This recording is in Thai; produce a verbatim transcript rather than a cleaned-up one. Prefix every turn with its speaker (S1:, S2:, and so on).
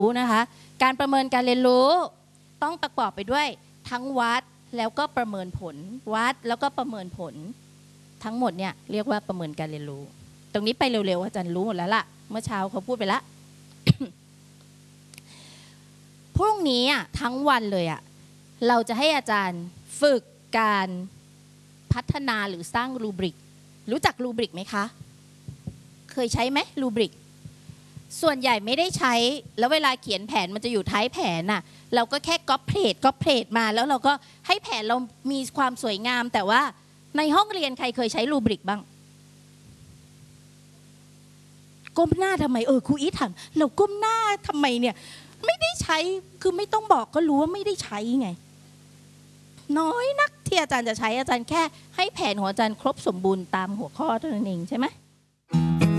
S1: รู้นะคะการประเมินการเรียนรู้ต้องประกอบไปด้วยทั้งวัดแล้วก็ประเมินผลวัดแล้วก็ประเมินผลทั้งหมดเนี่ยเรียกว่าประเมินการเรียนรู้ตรงนี้ไปเร็วๆอาจารย์รู้หมดแล้วล่ะเมื่อเช้าเขาพูดไปแล้ว พรุ่งนี้อ่ะทั้งวันเลยอ่ะเราจะให้อาจารย์ฝึกการพัฒนาหรือสร้างรูบริกรู้จักรูบริกไหมคะเคยใช้ไหมรูบริกส่วนใหญ่ไม่ได้ใช้แล้วเวลาเขียนแผนมันจะอยู่ท้ายแผนน่ะเราก็แค่ก๊อปเพลทก๊อปเพลทมาแล้วเราก็ให้แผนเรามีความสวยงามแต่ว่าในห้องเรียนใครเคยใช้รูบริกบ้างก้มหน้าทำไมเออครูอีทถามเราก้มหน้าทำไมเนี่ยไม่ได้ใช้คือไม่ต้องบอกก็รู้ว่าไม่ได้ใช้ไงน้อยนักที่อาจารย์จะใช้อาจารย์แค่ให้แผนของอาจารย์ครบสมบูรณ์ตามหัวข้อเท่านั้นเองใช่ไหม